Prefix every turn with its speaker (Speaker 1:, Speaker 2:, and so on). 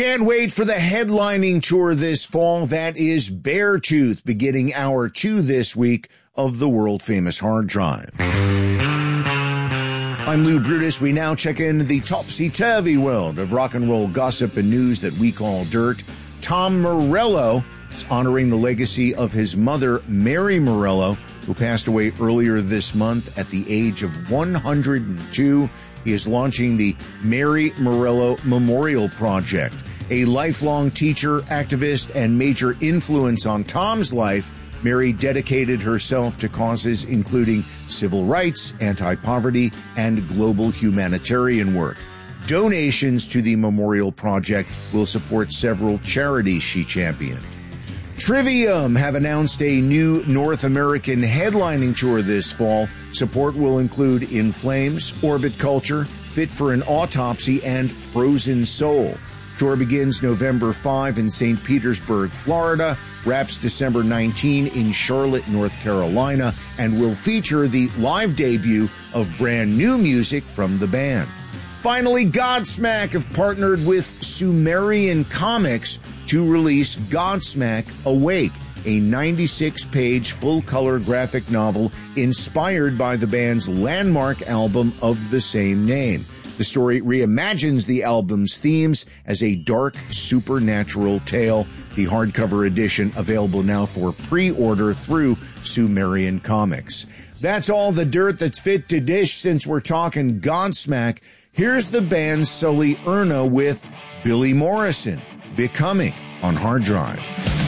Speaker 1: Can't wait for the headlining tour this fall. That is Beartooth, beginning hour 2 this week of the world-famous Hard Drive. I'm Lou Brutus. We now check in the topsy-turvy world of rock and roll gossip and news that we call dirt. Tom Morello is honoring the legacy of his mother, Mary Morello, who passed away earlier this month at the age of 102. He is launching the Mary Morello Memorial Project. A lifelong teacher, activist, and major influence on Tom's life, Mary dedicated herself to causes including civil rights, anti-poverty, and global humanitarian work. Donations to the Memorial Project will support several charities she championed. Trivium have announced a new North American headlining tour this fall. Support will include In Flames, Orbit Culture, Fit for an Autopsy, and Frozen Soul. Tour begins November 5 in St. Petersburg, Florida, wraps December 19 in Charlotte, North Carolina, and will feature the live debut of brand new music from the band. Finally, Godsmack have partnered with Sumerian Comics to release Godsmack Awake, a 96-page full-color graphic novel inspired by the band's landmark album of the same name. The story reimagines the album's themes as a dark, supernatural tale. The hardcover edition available now for pre-order through Sumerian Comics. That's all the dirt that's fit to dish since we're talking Godsmack. Here's the band Sully Erna with Billy Morrison, Becoming, on Hard Drive.